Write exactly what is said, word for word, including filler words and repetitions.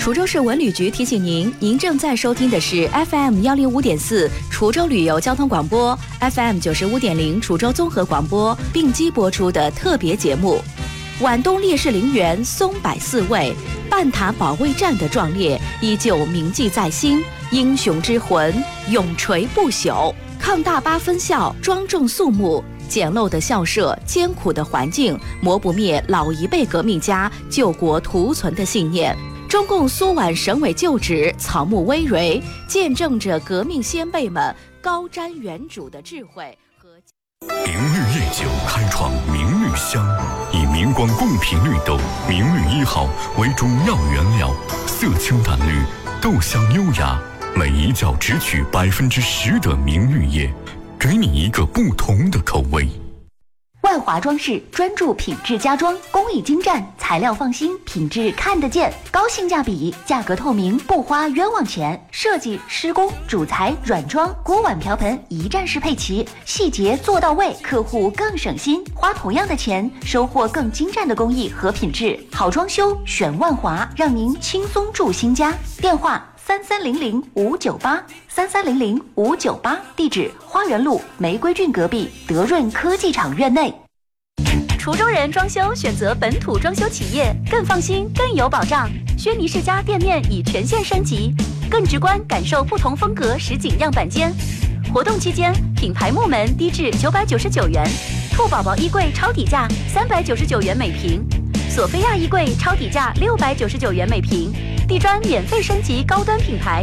滁州市文旅局提醒您，您正在收听的是 F M 幺零五点四滁州旅游交通广播 ，F M 九十五点零滁州综合广播并机播出的特别节目。皖东烈士陵园松柏四位，半塔保卫战的壮烈依旧铭记在心，英雄之魂永垂不朽。抗大八分校庄重肃穆，简陋的校舍，艰苦的环境，磨不灭老一辈革命家救国图存的信念。中共苏皖省委旧址草木葳蕤，见证着革命先辈们高瞻远瞩的智慧和。 明绿夜酒开创明绿香，以明光贡品绿豆明绿一号为主要原料，色清淡绿，豆香优雅，每一角只取百分之十的明绿叶，给你一个不同的口味。 万华装饰专注品质家装，工艺精湛，材料放心，品质看得见，高性价比，价格透明，不花冤枉钱。设计、施工、主材、软装、锅碗瓢盆一站式配齐，细节做到位，客户更省心。花同样的钱，收获更精湛的工艺和品质。好装修选万华，让您轻松住新家。电话三三零零五九八三三零零五九八，地址花园路玫瑰郡隔壁德润科技厂院内。 滁州人装修选择本土装修企业，更放心，更有保障。轩尼世家店面已全线升级，更直观感受不同风格实景样板间。活动期间，品牌木门低至九百九十九元，兔宝宝衣柜超底价三百九十九元每平，索菲亚衣柜超底价六百九十九元每平。地砖免费升级高端品牌，